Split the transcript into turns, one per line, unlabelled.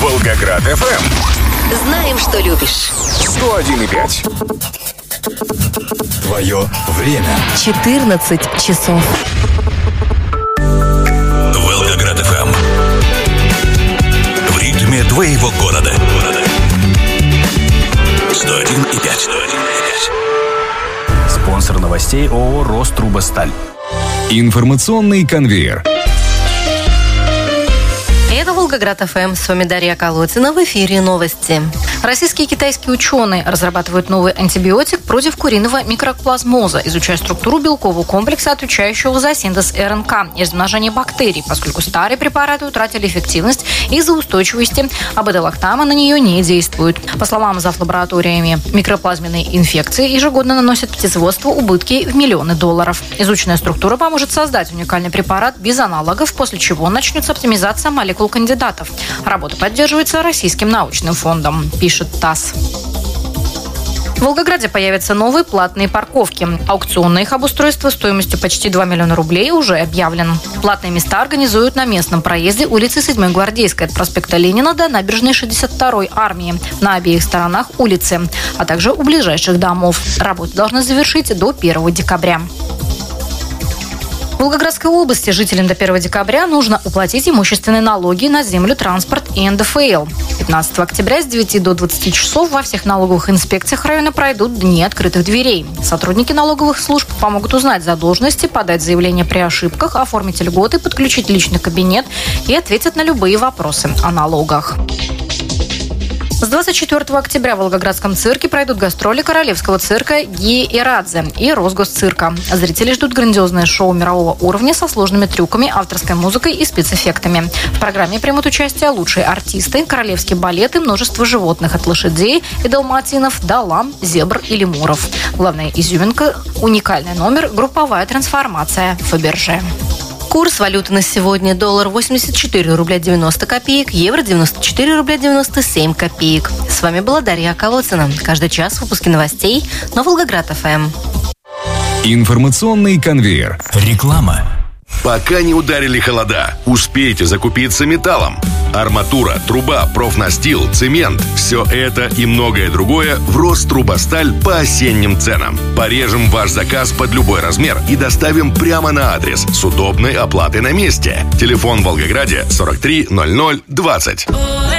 Волгоград FM.
Знаем, что любишь.
101,5.
Твое время.
14 часов.
Волгоград FM. В ритме твоего города. 101,5.
Спонсор новостей ООО «Рострубосталь».
Информационный конвейер.
Это Волгоград ФМ. С вами Дарья Колотина. В эфире новости. Российские и китайские ученые разрабатывают новый антибиотик против куриного микроплазмоза, изучая структуру белкового комплекса, отвечающего за синтез РНК и размножение бактерий, поскольку старые препараты утратили эффективность из-за устойчивости, а бета-лактамы на нее не действуют. По словам лабораториями микроплазменной инфекции, ежегодно наносят птицеводству убытки в миллионы долларов. Изученная структура поможет создать уникальный препарат без аналогов, после чего начнется оптимизация молекул кандидатов. Работа поддерживается Российским научным фондом, пишет ТАСС. В Волгограде появятся новые платные парковки. Аукцион на их обустройство стоимостью почти 2 миллиона рублей уже объявлен. Платные места организуют на местном проезде улицы 7-й Гвардейской от проспекта Ленина до набережной 62-й армии на обеих сторонах улицы, а также у ближайших домов. Работы должны завершить до 1 декабря. В Волгоградской области жителям до 1 декабря нужно уплатить имущественные налоги на землю, транспорт и НДФЛ. 15 октября с 9 до 20 часов во всех налоговых инспекциях района пройдут дни открытых дверей. Сотрудники налоговых служб помогут узнать задолженности, подать заявление при ошибках, оформить льготы, подключить личный кабинет и ответят на любые вопросы о налогах. С 24 октября в Волгоградском цирке пройдут гастроли королевского цирка Гии Ирадзе и Росгосцирка. Зрители ждут грандиозное шоу мирового уровня со сложными трюками, авторской музыкой и спецэффектами. В программе примут участие лучшие артисты, королевские балеты, множество животных от лошадей и далматинов до лам, зебр и лемуров. Главная изюминка – уникальный номер «Групповая трансформация Фаберже». Курс валюты на сегодня: доллар 84 рубля 90 копеек, евро 94 рубля 97 копеек. С вами была Дарья Колотина. Каждый час в выпуске новостей на Волгоград ФМ.
Информационный конвейер.
Реклама.
Пока не ударили холода, успейте закупиться металлом. Арматура, труба, профнастил, цемент – все это и многое другое в Рострубосталь по осенним ценам. Порежем ваш заказ под любой размер и доставим прямо на адрес с удобной оплатой на месте. Телефон в Волгограде 43 00 20.